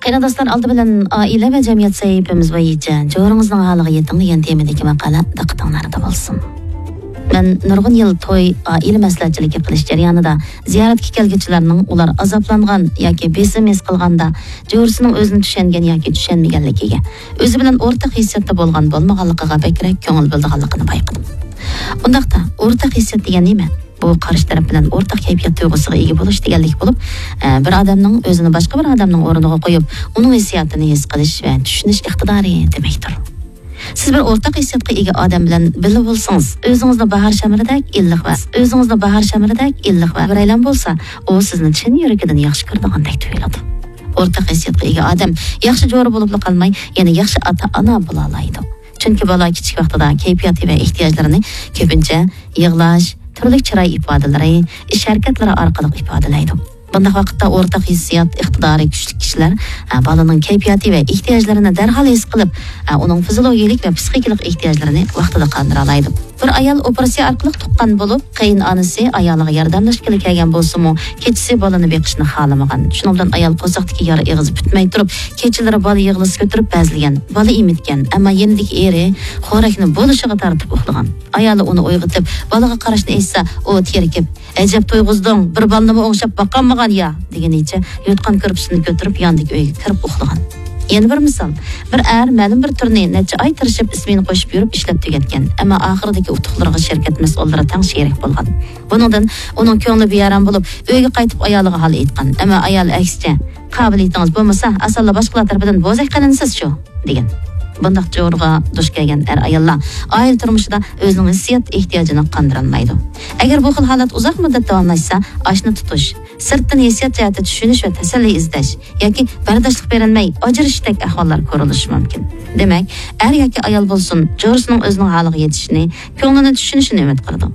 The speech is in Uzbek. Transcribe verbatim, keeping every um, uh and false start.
Qaynodostlar aldı bilan oila va jamiyat sahifamiz bo'yicha jo'ringizning holiga yeting degan temadagi maqola diqqatingizda bo'lsin. Men nurg'un yil to'y oila maslahatchiligi qilish jarayonida ziyoratga kelguvchilarning ular azoblangan yoki besim his qilganda jo'risining o'zini tushungan yoki tushunmaganligiga, o'zi bilan o'rtaq hissiyotda bo'lgan bo'lmaganligiga bakrak ko'ngil bildirganligini bayqadim. Undaqda o'rtaq hissiyot degan nima? Bu qarshi taraf bilan o'rtaq kayfiyat tuyg'usiga ega bo'lish deganlik bo'lib, bir odamning o'zini boshqa bir odamning o'rniga qo'yib, uning hissiyotini his qilish va tushunish iqtidori demakdir. Siz bir o'rtaq hissiyotga ega odam bilan birga bo'lsangiz, o'zingizni bahar shamiridek illiq va o'zingizni bahar shamiridek illiq va biraylan bo'lsa, u sizni chin yuragidan yaxshi ko'rdigandek tuyuladi. O'rtaq hissiyotga ega odam yaxshi jo'ri bo'lib qolmay, yana yaxshi ota-ona bo'la oladi. Chunki bola kichik vaqtida kayfiyati va ehtiyojlarini ko'pincha yig'lash, turli chiroy ifodalari, ish harakatlari orqali ifodalaydi. Bunday vaqtda o'rtaq hissiyot iqtidori kuchli kishilar bolaning kayfiyati va ehtiyojlarini darhol his qilib, uning fiziologik va psixikalik ehtiyojlarini vaqtida qondira oladi. Bir ayol operatsiya orqali tuqqan bo'lib, qaynonasi ayoliga yordamlashga kelgan bo'lsa-mu, kechasi bolani beqishni xolamagan. Shuning bilan ayol qo'saqdagi yara eg'iz bitmay turib, kechalari bola yig'lisi ko'tarib bazlagan, bola emitgan, ammo yendiki eri xo'rakni bo'lishiga tortib uxlagan. Ayoli uni uyg'otib, bolaga qarashni aytsa, u terkib, "Ajab to'yg'izding, bir bolani o'ngshab boqqanmagan ya" deganicha yotgan ko'rpusini ko'tarib yondagi uyga kirib uxlagan. Yana bir misol, bir er ma'lum bir turni necha oy tirishib ismini qo'shib yurib ishlab tugatgan, ammo oxiridagi utuqlarga shirkat mas'ullari tang sherik bo'lgan. Buningdan uning ko'ngli beyaram bo'lib, uyga qaytib ayoliga hol aytgan, ammo ayol aksicha, "Qobiliyatingiz bo'lmasa, asallar boshqalar tarafidan bo'zak qilinsiz shu" degan. Bundaq jo'rga duch kelgan er ayollar oila turmushida o'zining hissiyot ehtiyojini qondira olmaydi. Agar bu xil holat uzoq muddat davomlashsa, oshni tutish, sirtdan hissiyot jihati tushunish va tasalli izlash yoki bardoshlik berilmay ajrashishdek ahvollar ko'rilishi mumkin. Demak, er yoki ayol bo'lsin, jo'risining o'zining holiga yetishini, ko'nglini tushunishini umid qiladi.